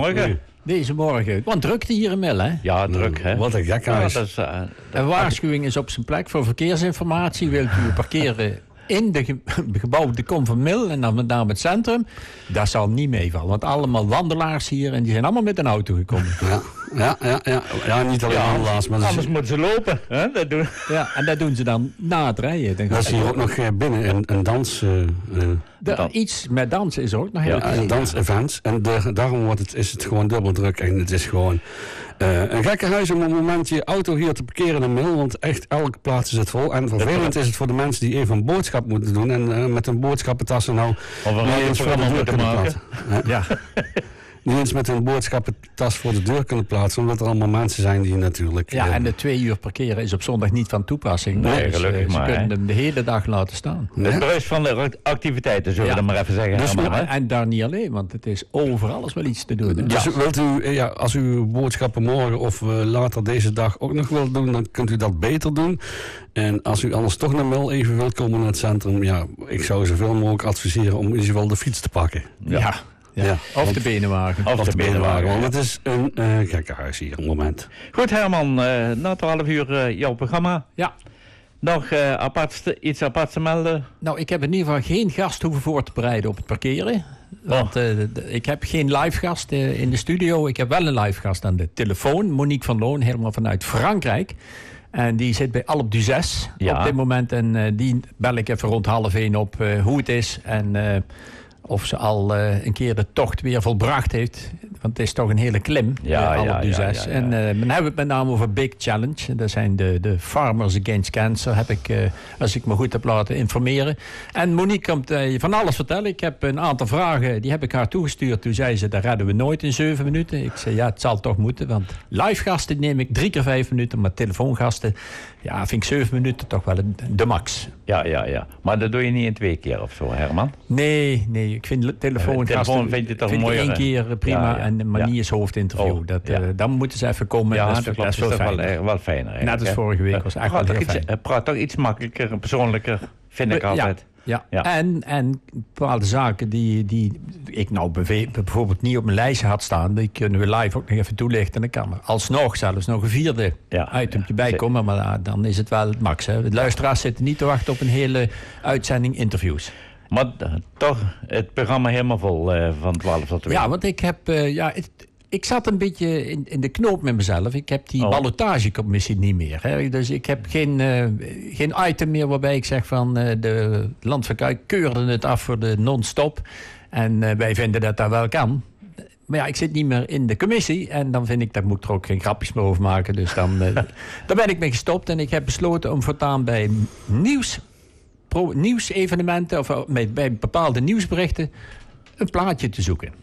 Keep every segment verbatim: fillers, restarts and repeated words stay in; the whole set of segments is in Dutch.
morgen. Deze morgen. Want drukte hier in Mil, hè? Ja, druk, hè. Wat een gekhuis. Ja, dat is, uh, Een waarschuwing is op zijn plek voor verkeersinformatie. Wilt u parkeren in de ge- gebouw de Kom van Mil en dan met name het centrum? Dat zal niet meevallen. Want allemaal wandelaars hier en die zijn allemaal met een auto gekomen. Ja, ja, ja. Ja, ja niet alleen Ja, handelaars, maar dat is, anders moeten ze lopen. Hè? Dat doen. Ja, en dat doen ze dan na het rijden. Dan dat gaat is hier ook nog eh, binnen een, een dans... eh, eh, de, dan- iets met dansen is er ook nog heel Ja, een dans-events. En de, daarom wordt het, is het gewoon dubbel druk. En het is gewoon uh, een gekke huis om op het moment je auto hier te parkeren in Mil. Want echt elke plaats is het vol. En vervelend is het voor de mensen die even een boodschap moeten doen. En uh, met hun boodschappentassen nou... Of een niet eens voor de radioprogramma deur moeten kunnen maken. plaatsen. Ja. Ja. Niet eens met hun boodschappentas voor de deur kunnen plaatsen. Omdat er allemaal mensen zijn die natuurlijk... Ja, uh, en de twee uur parkeren is op zondag niet van toepassing. Nee, Dus, gelukkig eh, ze maar, kunnen hè. hem de hele dag laten staan. Het bruis van de activiteiten, zullen we Ja. dan maar even zeggen. Dus Herman, we- hè? En, en daar niet alleen, want het is overal is wel iets te doen. Dus wilt u, eh, ja, als u boodschappen morgen of uh, later deze dag ook nog wilt doen, dan kunt u dat beter doen. En als u anders toch naar Mil even wilt komen naar het centrum, ja, ik zou zoveel mogelijk adviseren om in ieder geval de fiets te pakken. Ja. Ja. Ja. Ja. Of de benenwagen. Of de benenwagen. Want het is een uh, gekke huis hier op het moment. Goed, Herman, uh, na twaalf uur uh, jouw programma. Ja. Nog uh, apart, iets apart te melden? Nou, ik heb in ieder geval geen gast hoeven voor te bereiden op het parkeren. Want uh, de, de, ik heb geen live gast uh, in de studio. Ik heb wel een live gast aan de telefoon. Monique van Loon, helemaal vanuit Frankrijk. En die zit bij Alpe d'Huez Ja. op dit moment. En uh, die bel ik even rond half één op uh, hoe het is. En uh, of ze al uh, een keer de tocht weer volbracht heeft. Want het is toch een hele klim, Ja, uh, Alpe ja, d'Huez. ja, ja, ja. En uh, dan hebben we het met name over Big Challenge. Dat zijn de, de Farmers Against Cancer. Heb ik, uh, als ik me goed heb laten informeren. En Monique komt uh, van alles vertellen. Ik heb een aantal vragen, die heb ik haar toegestuurd. Toen zei ze, dat redden we nooit in zeven minuten. Ik zei, ja, het zal toch moeten. Want live gasten neem ik drie keer vijf minuten. Maar telefoongasten, ja, vind ik zeven minuten toch wel de max. Ja, ja, ja. Maar dat doe je niet in twee keer of zo, Herman? Nee, nee. Ik vind telefoongasten telefoon vind je toch vind ik mooier, één hè? keer prima. Ja, ja. En de manier is hoofdinterview. Oh, dat, ja. uh, dan moeten ze even komen. Ja, dat dat, is, klopt. dat is wel Dat is toch fijn. wel, wel fijner. Net eigenlijk, als hè? vorige week was Uh, echt wel praat heel toch iets, fijn. uh, praat toch iets makkelijker en persoonlijker, vind ik Ja, altijd. Ja, Ja. En, en bepaalde zaken die, die ik nou beve- bijvoorbeeld niet op mijn lijstje had staan, die kunnen we live ook nog even toelichten. En dan kan er alsnog zelfs nog een vierde Ja, itemtje ja, bij komen. Maar uh, dan is het wel het max. Hè. De luisteraars zitten niet te wachten op een hele uitzending interviews. Maar uh, toch het programma helemaal vol uh, van twaalf tot twee. Ja, want ik heb... Uh, ja, het, ik zat een beetje in, in de knoop met mezelf. Ik heb die Oh. ballotagecommissie niet meer. Hè. Dus ik heb geen, uh, geen item meer waarbij ik zeg van... Uh, de Land van Kuik keurde het af voor de non-stop. En uh, wij vinden dat dat wel kan. Maar ja, ik zit niet meer in de commissie. En dan vind ik, daar moet ik er ook geen grapjes meer over maken. Dus dan uh, daar ben ik mee gestopt. En ik heb besloten om voortaan bij nieuws, pro, nieuwsevenementen... of uh, bij, bij bepaalde nieuwsberichten een plaatje te zoeken.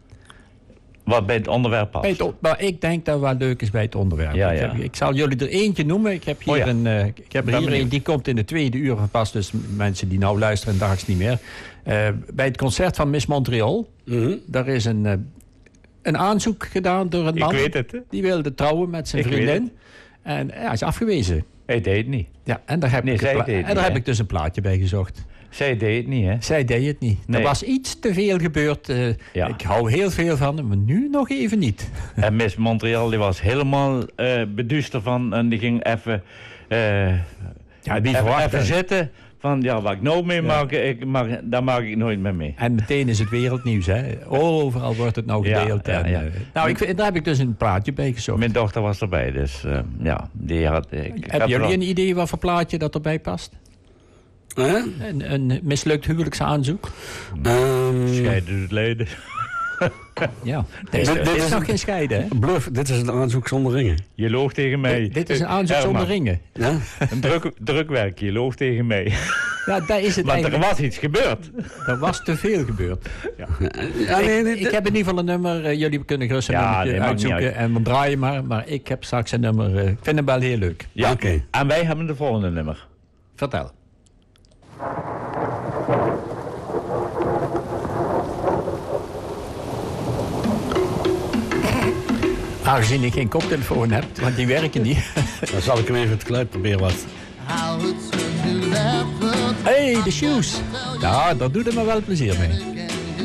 Wat bij het onderwerp past. Bij het, on- maar ik denk dat het wel leuk is bij het onderwerp. Ja, Ik, ja. heb- ik zal jullie er eentje noemen. Ik heb hier, Oh ja. een, uh, ik heb er Ben hier benieuwd. een, die komt in de tweede uur pas. Dus mensen die nou luisteren, dagelijks niet meer. Uh, bij het concert van Miss Montreal. Mm-hmm. Daar is een, uh, een aanzoek gedaan door een Ik man. weet het, hè? Die wilde trouwen met zijn Ik weet vriendin. En ja, hij is afgewezen. Hij deed het niet. Ja, en daar heb, Nee, ik, een zij pla- deed het en daar niet, heb hè? ik dus een plaatje bij gezocht. Zij deed het niet, hè? Zij deed het niet. Nee. Er was iets te veel gebeurd. Uh, Ja. Ik hou heel veel van hem, maar nu nog even niet. En Miss Montreal die was helemaal uh, beduust ervan. En die ging even... Uh, Ja, wie even, verwacht even dat? zitten. Van, ja, wat ik nooit mee Ja. maak, ik mag, daar maak ik nooit meer mee. En meteen is het wereldnieuws, hè. Overal wordt het nou Ja, gedeeld. ja, en, ja. eh, nou, ik, vind- daar heb ik dus een plaatje bij gezocht. Mijn dochter was erbij, dus uh, ja, die had... Ik, ik Hebben jullie er- een idee wat voor plaatje dat erbij past? Huh? Een, een mislukt huwelijksaanzoek? Um, Scheiden het leden. Ja. Dit, dit dit is is- nog geen scheiden, hè? Bluff, dit is een aanzoek zonder ringen. Je loog tegen mij. Dit, dit is een aanzoek Herman, zonder ringen. Ja? Een druk, drukwerk, je loog tegen mij. Ja, daar is het Want er eigenlijk. was iets gebeurd. Er was te veel gebeurd. Ja, nee, nee, Ik, ik heb in ieder geval een nummer. eh, jullie kunnen gerust een Ja, nummertje nee, maakt niet uitzoeken. uit. En we draaien maar. Maar ik heb straks een nummer. eh, ik vind hem wel heel leuk. Ja, Oké. En wij hebben de volgende nummer. Vertel. Aangezien ik geen koptelefoon heb, want die werken niet. Dan zal ik hem even het geluid proberen wat. Hey, de shoes. Ja, daar doet het me wel plezier mee.